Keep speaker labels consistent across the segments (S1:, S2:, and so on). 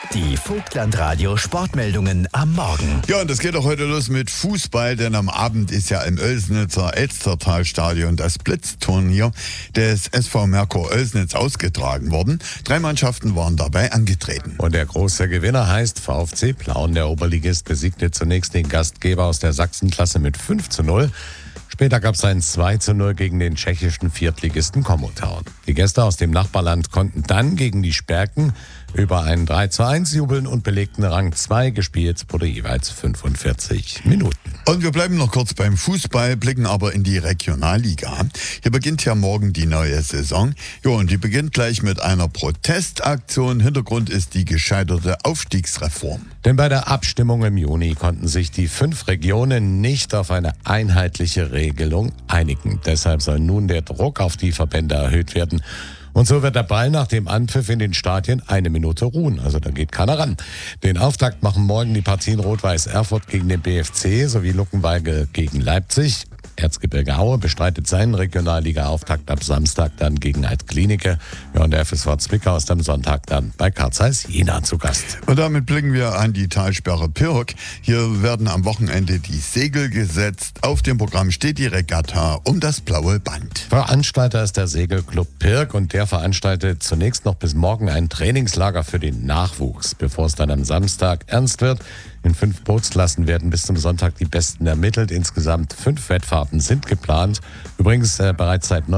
S1: Die Vogtlandradio Sportmeldungen am Morgen.
S2: Ja, und das geht auch heute los mit Fußball, denn am Abend ist ja im Oelsnitzer Elstertalstadion das Blitzturnier des SV Merkur Oelsnitz ausgetragen worden. 3 Mannschaften waren dabei angetreten.
S3: Und der große Gewinner heißt VfC Plauen. Der Oberligist besiegte zunächst den Gastgeber aus der Sachsenklasse mit 5:0. Später gab es ein 2:0 gegen den tschechischen Viertligisten Komotown. Die Gäste aus dem Nachbarland konnten dann gegen die Sperken über einen 3:1 jubeln und belegten Rang 2. Gespielt wurde jeweils 45 Minuten.
S2: Und wir bleiben noch kurz beim Fußball, blicken aber in die Regionalliga. Hier beginnt ja morgen die neue Saison. Ja, und die beginnt gleich mit einer Protestaktion. Hintergrund ist die gescheiterte Aufstiegsreform.
S3: Denn bei der Abstimmung im Juni konnten sich die 5 Regionen nicht auf eine einheitliche Regelung einigen. Deshalb soll nun der Druck auf die Verbände erhöht werden. Und so wird der Ball nach dem Anpfiff in den Stadien 1 Minute ruhen. Also da geht keiner ran. Den Auftakt machen morgen die Partien Rot-Weiß Erfurt gegen den BFC sowie Luckenwalde gegen Leipzig. Erzgebirge Aue bestreitet seinen Regionalliga-Auftakt ab Samstag dann gegen Altklinike. Ja, und der FSV Zwickau ist am Sonntag dann bei Carl Zeiss Jena zu Gast.
S2: Und damit blicken wir an die Talsperre Pirk. Hier werden am Wochenende die Segel gesetzt. Auf dem Programm steht die Regatta um das blaue Band.
S3: Veranstalter ist der Segelclub Pirk und der veranstaltet zunächst noch bis morgen ein Trainingslager für den Nachwuchs, bevor es dann am Samstag ernst wird. In 5 Bootsklassen werden bis zum Sonntag die Besten ermittelt. Insgesamt 5 Wettfahrten sind geplant. Übrigens bereits seit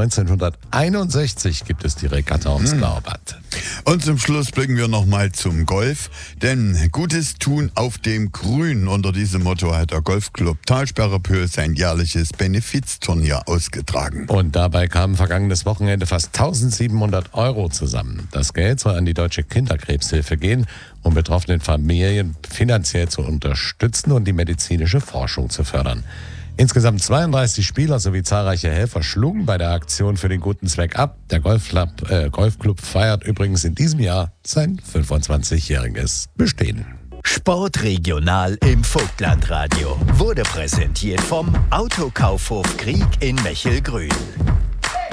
S3: 1961 gibt es die Regatta ums blaue Band.
S2: Und zum Schluss blicken wir nochmal zum Golf, denn Gutes tun auf dem Grün. Unter diesem Motto hat der Golfclub Talsperre Pöhl sein jährliches Benefizturnier ausgetragen.
S3: Und dabei kamen vergangenes Wochenende fast 1.700 € zusammen. Das Geld soll an die Deutsche Kinderkrebshilfe gehen, um betroffenen Familien finanziell zu unterstützen und die medizinische Forschung zu fördern. Insgesamt 32 Spieler sowie zahlreiche Helfer schlugen bei der Aktion für den guten Zweck ab. Der Golfclub feiert übrigens in diesem Jahr sein 25-jähriges Bestehen.
S1: Sportregional im Vogtlandradio wurde präsentiert vom Autokaufhof Krieg in Mechelgrün.